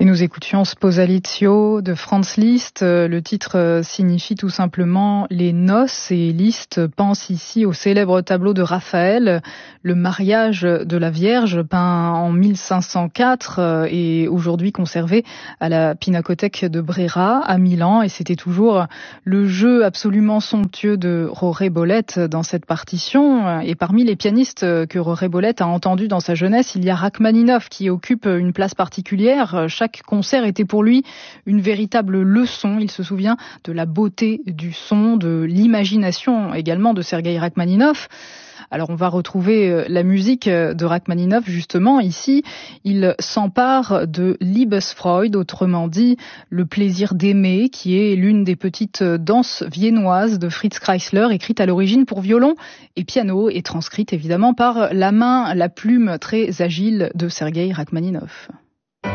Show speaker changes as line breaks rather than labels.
Et nous écoutions Sposalizio de Franz Liszt. Le titre signifie tout simplement les noces, et Liszt pense ici au célèbre tableau de Raphaël, le mariage de la Vierge, peint en 1504 et aujourd'hui conservé à la Pinacothèque de Brera à Milan. Et c'était toujours le jeu absolument somptueux de Roré Bolette dans cette partition. Et parmi les pianistes que Roré Bolette a entendus dans sa jeunesse, il y a Rachmaninoff qui occupe une place particulière. Chaque concert était pour lui une véritable leçon. Il se souvient de la beauté du son, de l'imagination également de Sergueï Rachmaninoff. Alors on va retrouver la musique de Rachmaninoff justement ici. Il s'empare de Liebesfreude, autrement dit le plaisir d'aimer, qui est l'une des petites danses viennoises de Fritz Kreisler, écrite à l'origine pour violon et piano et transcrite évidemment par la main, la plume très agile de Sergueï Rachmaninoff.